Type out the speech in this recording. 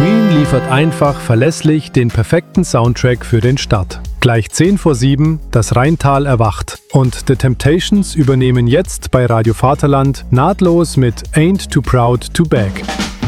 Queen liefert einfach verlässlich den perfekten Soundtrack für den Start. Gleich 7:10, das Rheintal erwacht. Und The Temptations übernehmen jetzt bei Radio Vaterland nahtlos mit Ain't Too Proud to Beg.